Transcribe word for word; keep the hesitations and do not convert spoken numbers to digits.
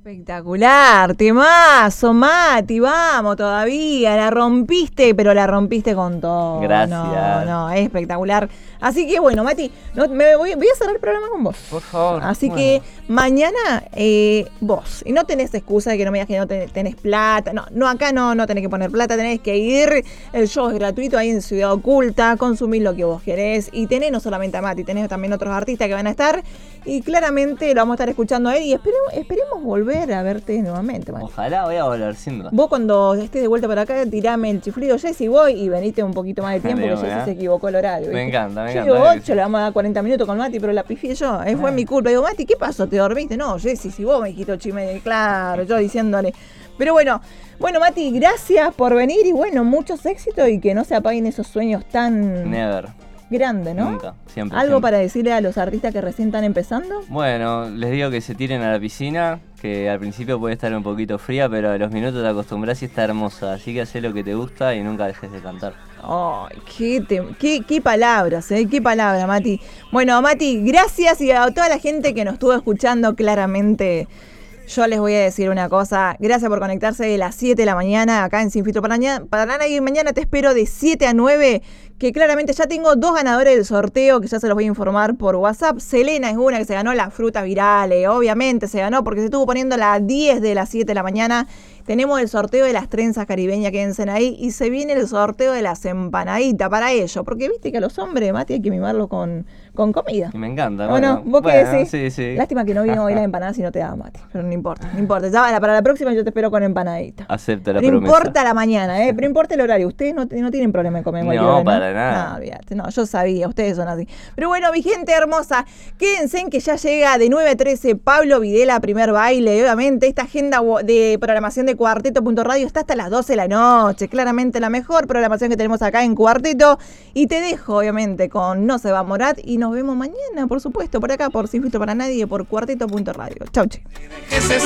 Espectacular, temazo, Mati, vamos todavía, la rompiste, pero la rompiste con todo. Gracias. No, no, es espectacular. Así que bueno, Mati, no, me voy, voy a cerrar el programa con vos. Por favor. Así bueno. que mañana eh, vos, y no tenés excusa de que no me digas que no tenés, tenés plata, no, no, acá no, no tenés que poner plata, tenés que ir, el show es gratuito ahí en Ciudad Oculta, consumir lo que vos querés, y tenés no solamente a Mati, tenés también otros artistas que van a estar, y claramente lo vamos a estar escuchando a él, y esperemos, esperemos volver a verte nuevamente, Mati. Ojalá voy a volver, sin duda. Vos cuando estés de vuelta por acá, tirame el chiflido, Jessy, voy y venite un poquito más de tiempo, Dale, porque Jessy ¿eh? se equivocó el horario. Me ¿viste? encanta, me yo encanta. digo dale que ocho, le vamos a dar cuarenta minutos con Mati, pero la pifié yo, eh, fue Ah. mi culpa. Digo, Mati, ¿qué pasó? ¿Te dormiste? No, Jessy, si vos me dijiste ocho y media, claro, yo diciéndole. Pero bueno, bueno, Mati, gracias por venir y bueno, muchos éxitos y que no se apaguen esos sueños tan Never. grandes, ¿no? Nunca, siempre. ¿Algo siempre. para decirle a los artistas que recién están empezando? Bueno, les digo que se tiren a la piscina, que al principio puede estar un poquito fría, pero a los minutos te acostumbras y está hermosa. Así que haz lo que te gusta y nunca dejes de cantar. Ay, qué, te- qué, qué palabras, ¿eh? Qué palabras, Mati. Bueno, Mati, gracias y a toda la gente que nos estuvo escuchando claramente. Yo les voy a decir una cosa, gracias por conectarse de las siete de la mañana acá en Sin Filtro Paraná, Paraná y mañana te espero de siete a nueve, que claramente ya tengo dos ganadores del sorteo que ya se los voy a informar por WhatsApp. Selena es una que se ganó las frutas virales, obviamente se ganó porque se estuvo poniendo a las diez de las siete de la mañana. Tenemos el sorteo de las trenzas caribeñas, quédense ahí, y se viene el sorteo de las empanaditas para ellos, porque viste que a los hombres, Mati, hay que mimarlos con, con comida. Y me encanta. ¿O bueno, no? ¿Vos qué bueno, decís? Sí, sí. Lástima que no vino hoy la empanada si no te daba mate. Pero no importa, no importa. Ya para la próxima yo te espero con empanadita. Acepto la No promesa. importa la mañana, ¿eh? Pero importa el horario. Ustedes no, no tienen problema en comer en cualquier No, hora, para nada. No, olvídate. No, yo sabía, ustedes son así. Pero bueno, mi gente hermosa, quédense en que ya llega de nueve a trece Pablo Videla, primer baile. Y obviamente esta agenda de programación de Cuarteto punto radio está hasta las doce de la noche. Claramente la mejor programación que tenemos acá en Cuarteto. Y te dejo, obviamente, con No se va Morat. Y nos vemos mañana, por supuesto, por acá, por Sin Filtro para Nadie, por Cuarteto punto radio. Chau, che.